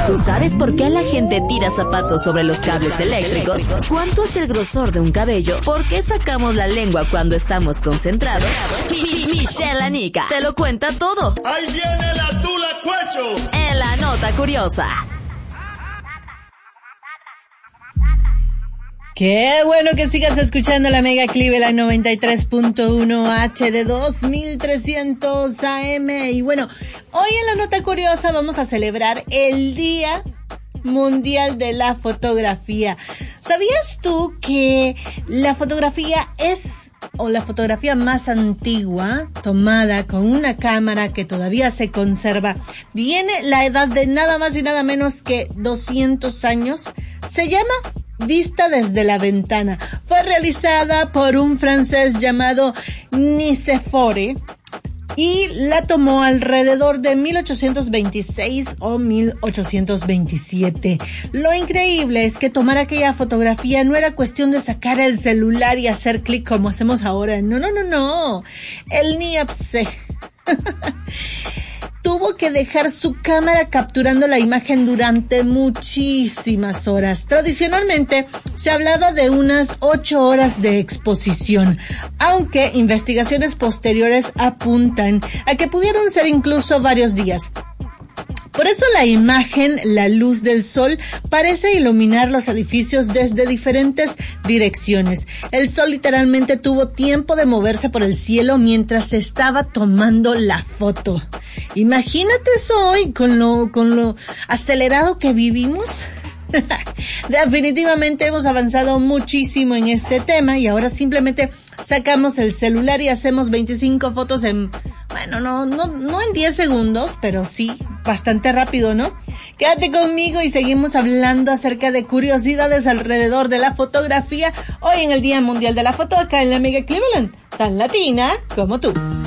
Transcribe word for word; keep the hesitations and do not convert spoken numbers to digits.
¿Tú sabes por qué la gente tira zapatos sobre los cables eléctricos? ¿Cuánto es el grosor de un cabello? ¿Por qué sacamos la lengua cuando estamos concentrados? Michelle Anica te lo cuenta todo. ¡Ahí viene la tula cuecho! En la nota curiosa. Qué bueno que sigas escuchando la Mega Cleveland noventa y tres punto uno H de dos mil trescientos A M. Y bueno, hoy en la nota curiosa vamos a celebrar el Día Mundial de la Fotografía. ¿Sabías tú que la fotografía es, o la fotografía más antigua, tomada con una cámara que todavía se conserva, tiene la edad de nada más y nada menos que doscientos años? Se llama Vista desde la ventana. Fue realizada por un francés llamado Nicéphore y la tomó alrededor de mil ochocientos veintiséis o mil ochocientos veintisiete. Lo increíble es que tomar aquella fotografía no era cuestión de sacar el celular y hacer clic como hacemos ahora. No, no, no, no. El Niepce tuvo que dejar su cámara capturando la imagen durante muchísimas horas. Tradicionalmente se hablaba de unas ocho horas de exposición, aunque investigaciones posteriores apuntan a que pudieron ser incluso varios días. Por eso la imagen, la luz del sol, parece iluminar los edificios desde diferentes direcciones. El sol literalmente tuvo tiempo de moverse por el cielo mientras se estaba tomando la foto. Imagínate eso hoy con lo, con lo acelerado que vivimos. Definitivamente hemos avanzado muchísimo en este tema y ahora simplemente sacamos el celular y hacemos veinticinco fotos en, bueno, no, no, no en diez segundos, pero sí, bastante rápido, ¿no? Quédate conmigo y seguimos hablando acerca de curiosidades alrededor de la fotografía hoy en el Día Mundial de la Foto acá en la Mega Cleveland, tan latina como tú.